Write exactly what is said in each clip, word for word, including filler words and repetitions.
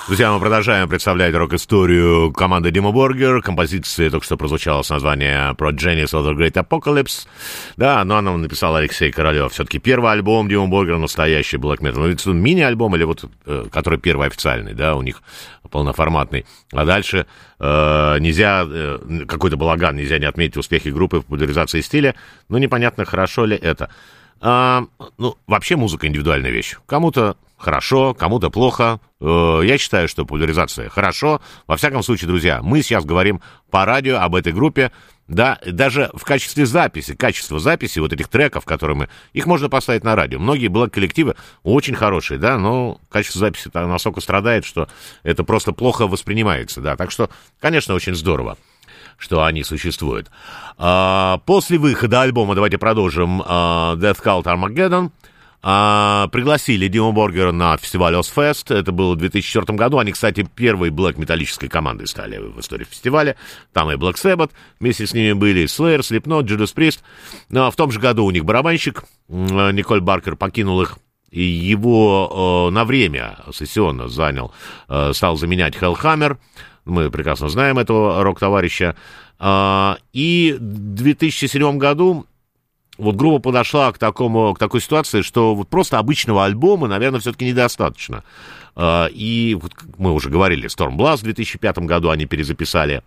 Друзья, мы продолжаем представлять рок-историю команды Dimmu Borgir. Композиция только что прозвучала с названием Progenies of the Great Apocalypse. Да, но она написала Алексей Королев. Все-таки первый альбом Dimmu Borgir, настоящий black metal. Мини-альбом или вот, который первый официальный, да, у них полноформатный. А дальше э, нельзя, э, какой-то балаган, нельзя не отметить успехи группы в популяризации стиля. Но непонятно, хорошо ли это. А, ну, вообще музыка индивидуальная вещь. Кому-то хорошо, кому-то плохо. Э, я считаю, что популяризация хорошо. Во всяком случае, друзья, мы сейчас говорим по радио об этой группе. Да, даже в качестве записи, качество записи вот этих треков, которые мы... Их можно поставить на радио. Многие блэк-коллективы очень хорошие, да, но качество записи настолько страдает, что это просто плохо воспринимается, да. Так что, конечно, очень здорово, что они существуют. А, после выхода альбома, давайте продолжим, а, Death Cult Armageddon, а, пригласили Dimmu Borgir на фестиваль Ozzfest. Это было в две тысячи четвёртом году. Они, кстати, первой блэк-металлической командой стали в истории фестиваля. Там и Black Sabbath, вместе с ними были Slayer, Slipknot, Judas Priest. Но в том же году у них барабанщик Николь Баркер покинул их, и его э, на время сессионно занял, э, стал заменять Hellhammer. Мы прекрасно знаем этого рок-товарища. А, и в две тысячи седьмом году вот группа подошла к, такому, к такой ситуации, что вот просто обычного альбома, наверное, все-таки недостаточно. А, и вот мы уже говорили, Stormblast в две тысячи пятом году они перезаписали.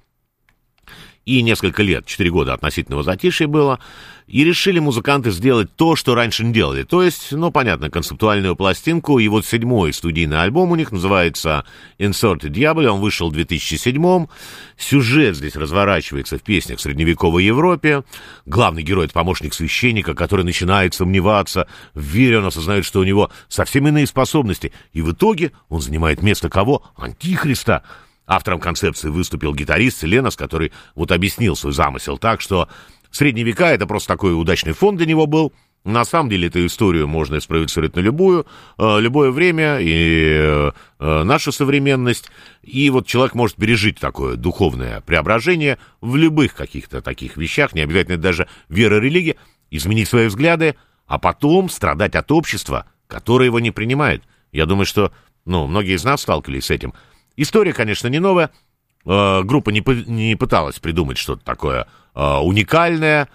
И несколько лет, четыре года относительного затишья было. И решили музыканты сделать то, что раньше не делали. То есть, ну, понятно, концептуальную пластинку. И вот седьмой студийный альбом у них называется Inserted Diablo. Он вышел в две тысячи седьмом. Сюжет здесь разворачивается в песнях в средневековой Европе. Главный герой — это помощник священника, который начинает сомневаться в вере. Он осознает, что у него совсем иные способности. И в итоге он занимает место кого? Антихриста. Автором концепции выступил гитарист Селенос, который вот объяснил свой замысел так, что средние века — это просто такой удачный фон для него был. На самом деле эту историю можно спроецировать на любую, э, любое время и э, нашу современность. И вот человек может пережить такое духовное преображение в любых каких-то таких вещах, не обязательно даже вера, религия, изменить свои взгляды, а потом страдать от общества, которое его не принимает. Я думаю, что, ну, многие из нас сталкивались с этим. История, конечно, не новая. Э, группа не, не пыталась придумать что-то такое э, уникальное.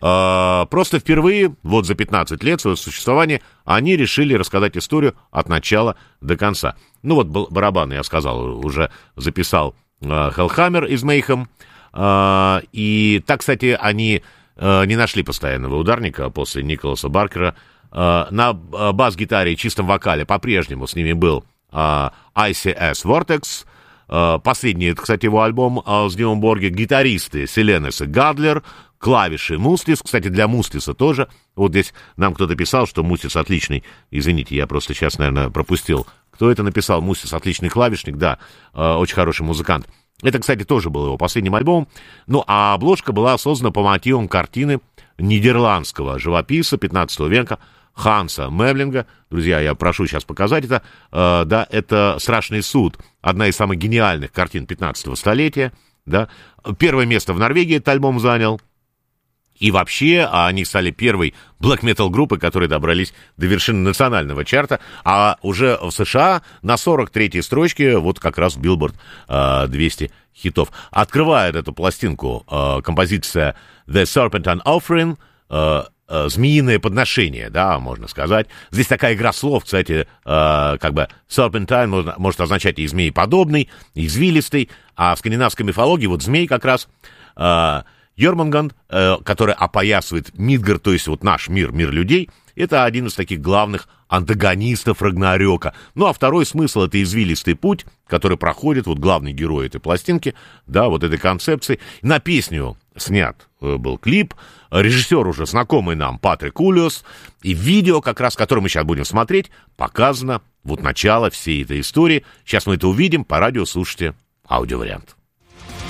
Э, просто впервые, вот за пятнадцать лет своего существования, они решили рассказать историю от начала до конца. Ну вот барабаны, я сказал, уже записал э, Hellhammer из Mayhem. Э, и так, кстати, они э, не нашли постоянного ударника после Николаса Баркера. Э, на бас-гитаре и чистом вокале по-прежнему с ними был Uh, ай си эс Vortex. Uh, последний, это, кстати, его альбом uh, с Dimmu Borgir. Гитаристы Селенес и Гадлер. Клавиши Мустис. Кстати, для Мустиса тоже. Вот здесь нам кто-то писал, что Мустис отличный. Извините, я просто сейчас, наверное, пропустил. Кто это написал? Мустис отличный клавишник, да. Uh, очень хороший музыкант. Это, кстати, тоже был его последним альбомом. Ну, а обложка была создана по мотивам картины нидерландского живописца пятнадцатого века Ханса Мевлинга. Друзья, я прошу сейчас показать это. Э, да, это «Страшный суд». Одна из самых гениальных картин пятнадцатого столетия. Да. Первое место в Норвегии этот альбом занял. И вообще, они стали первой блэк-метал группой, которые добрались до вершины национального чарта. А уже в США на сорок третьей строчке вот как раз Billboard э, двести хитов. Открывает эту пластинку э, композиция «The Serpentine Offering», э, змеиное подношение, да, можно сказать. Здесь такая игра слов, кстати, э, как бы serpentine можно, может означать и змееподобный, и извилистый, а в скандинавской мифологии вот змей как раз э, Йормунганд, э, который опоясывает Мидгард, то есть вот наш мир, мир людей, это один из таких главных антагонистов Рагнарёка. Ну, а второй смысл — это извилистый путь, который проходит вот главный герой этой пластинки, да, вот этой концепции. На песню снят был клип, режиссер уже знакомый нам Патрик Ульос, и видео, как раз, которое мы сейчас будем смотреть, показано вот начало всей этой истории. Сейчас мы это увидим, по радио слушайте аудиовариант.